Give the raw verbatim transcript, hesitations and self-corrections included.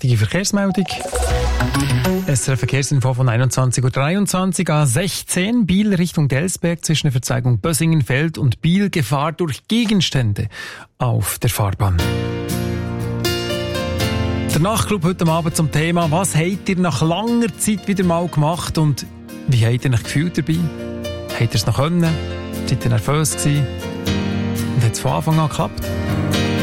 heutige Verkehrsmeldung. S R Verkehrsinfo von einundzwanzig Uhr dreiundzwanzig, A sechzehn, Biel Richtung Delsberg zwischen der Verzweigung Bösingenfeld und Biel, Gefahr durch Gegenstände auf der Fahrbahn. Der Nachtclub heute Abend zum Thema, was habt ihr nach langer Zeit wieder mal gemacht und wie habt ihr euch gefühlt dabei? Habt ihr es noch können? Seid ihr nervös gewesen? Und hat es von Anfang an geklappt?